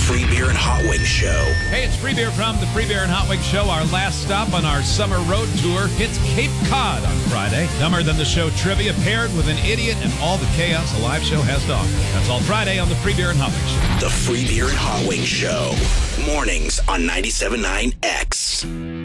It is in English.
Free Beer and Hot Wings Show. Hey, it's Free Beer from the Free Beer and Hot Wings Show. Our last stop on our summer road tour hits Cape Cod on Friday. Dumber Than the Show trivia paired with an idiot and all the chaos a live show has to offer. That's all Friday on the Free Beer and Hot Wings Show. The Free Beer and Hot Wings Show. Mornings on 97.9 X.